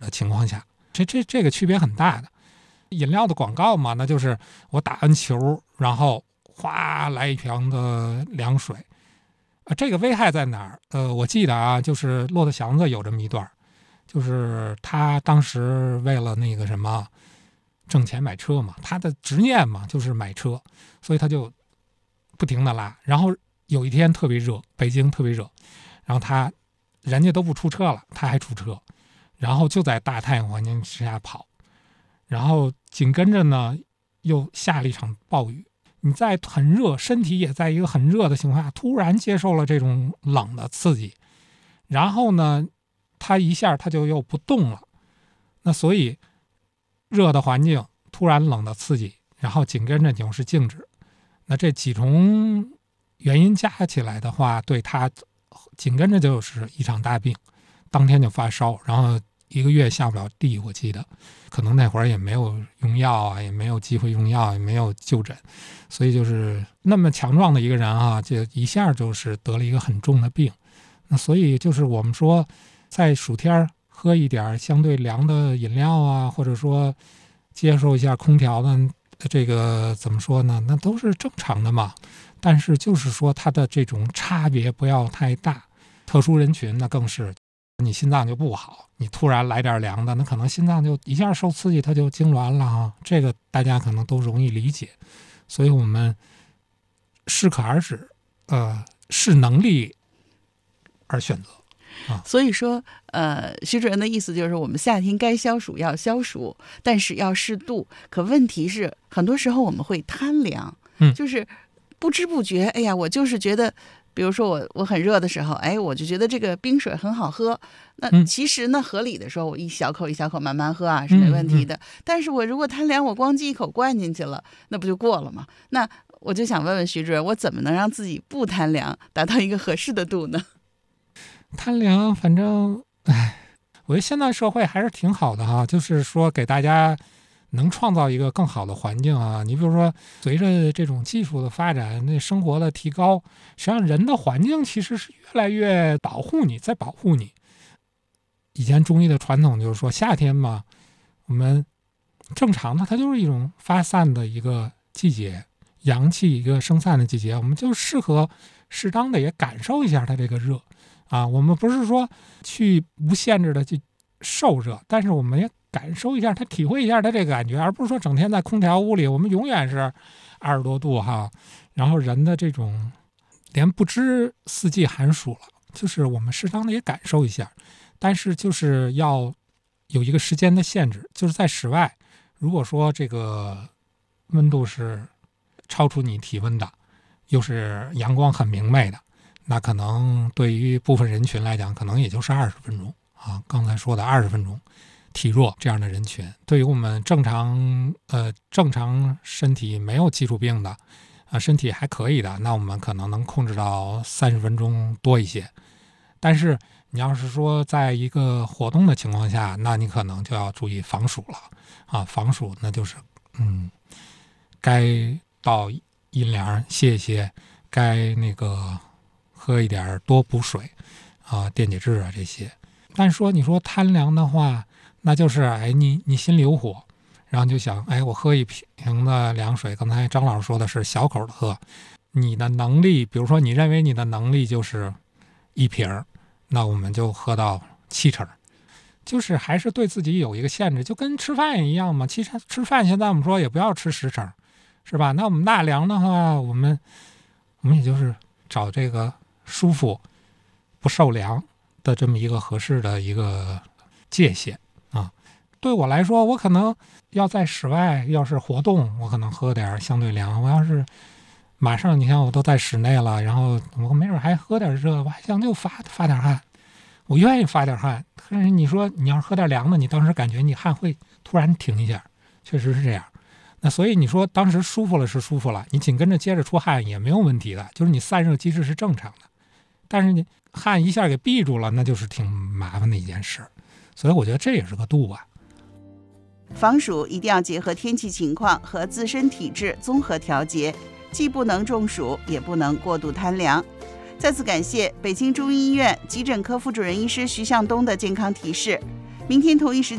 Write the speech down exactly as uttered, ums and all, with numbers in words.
的情况下，这这这个区别很大的。饮料的广告嘛，那就是我打完球，然后哗来一瓶的凉水。呃，这个危害在哪儿？呃，我记得啊，就是骆驼祥子有这么一段，就是他当时为了那个什么挣钱买车嘛，他的执念嘛就是买车，所以他就不停的拉。然后有一天特别热，北京特别热，然后他人家都不出车了，他还出车，然后就在大太阳环境之下跑，然后紧跟着呢又下了一场暴雨。你在很热，身体也在一个很热的情况下，突然接受了这种冷的刺激，然后呢他一下他就又不动了。那所以热的环境突然冷的刺激，然后紧跟着又是静止，那这几重原因加起来的话，对他紧跟着就是一场大病，当天就发烧，然后一个月下不了地。我记得可能那会儿也没有用药啊，也没有机会用药，也没有就诊，所以就是那么强壮的一个人啊，就一下就是得了一个很重的病。那所以就是我们说在暑天喝一点相对凉的饮料啊，或者说接受一下空调的这个怎么说呢，那都是正常的嘛。但是就是说它的这种差别不要太大，特殊人群那更是你心脏就不好，你突然来点凉的，那可能心脏就一下受刺激，它就痉挛了啊。这个大家可能都容易理解，所以我们适可而止，呃，视能力而选择。啊、 所以说，呃，徐主任的意思就是，我们夏天该消暑要消暑，但是要适度。可问题是，很多时候我们会贪凉， 嗯， 就是不知不觉，哎呀，我就是觉得。比如说我我很热的时候，哎，我就觉得这个冰水很好喝。那其实呢，合理的说，我一小口一小口慢慢喝啊是没问题的。嗯嗯、但是我如果贪凉，我咣叽一口灌进去了，那不就过了吗？那我就想问问徐主任，我怎么能让自己不贪凉，达到一个合适的度呢？ 贪凉，反正，哎，我觉得现在社会还是挺好的哈，就是说给大家能创造一个更好的环境啊！你比如说，随着这种技术的发展，那生活的提高，实际上人的环境其实是越来越保护你，在保护你。以前中医的传统就是说，夏天嘛，我们正常的它就是一种发散的一个季节，阳气一个生散的季节，我们就适合适当的也感受一下它这个热啊。我们不是说去无限制的去受热，但是我们也感受一下它，体会一下它这个感觉，而不是说整天在空调屋里，我们永远是二十多度哈。然后人的这种连不知四季寒暑了，就是我们适当的也感受一下，但是就是要有一个时间的限制，就是在室外，如果说这个温度是超出你体温的，又是阳光很明媚的，那可能对于部分人群来讲，可能也就是二十分钟啊。刚才说的二十分钟。体弱这样的人群，对于我们正常呃正常身体没有基础病的，呃身体还可以的，那我们可能能控制到三十分钟多一些。但是你要是说在一个活动的情况下，那你可能就要注意防暑了啊！防暑那就是嗯，该到阴凉歇一歇，该那个喝一点多补水啊、电解质啊这些。但是说你说贪凉的话，那就是哎，你你心里有火，然后就想哎，我喝一瓶的凉水。刚才张老师说的是小口的喝，你的能力，比如说你认为你的能力就是一瓶，那我们就喝到七成，就是还是对自己有一个限制，就跟吃饭一样嘛。其实吃饭现在我们说也不要吃十成，是吧？那我们纳凉的话，我们我们也就是找这个舒服不受凉的这么一个合适的一个界限。啊，对我来说，我可能要在室外，要是活动，我可能喝点相对凉。我要是马上，你看我都在室内了，然后我没准还喝点热，我还想就发发点汗，我愿意发点汗。但是你说你要是喝点凉的，你当时感觉你汗会突然停一下，确实是这样。那所以你说当时舒服了是舒服了，你紧跟着接着出汗也没有问题的，就是你散热机制是正常的。但是你汗一下给闭住了，那就是挺麻烦的一件事。所以我觉得这也是个度吧。 防暑一定要结合天气情况和自身体质综合调节，既不能中暑，也不能过度贪凉。再次感谢北京中医医院急诊科副主任医师徐向东的健康提示。明天同一时间